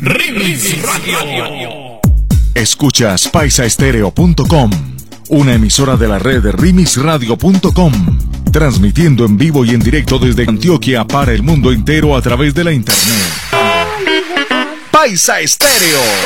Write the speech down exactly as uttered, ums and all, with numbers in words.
Remix Radio. Escuchas paisa estéreo punto com, una emisora de la red remix radio punto com, transmitiendo en vivo y en directo desde Antioquia para el mundo entero a través de la internet. Paisa Estéreo.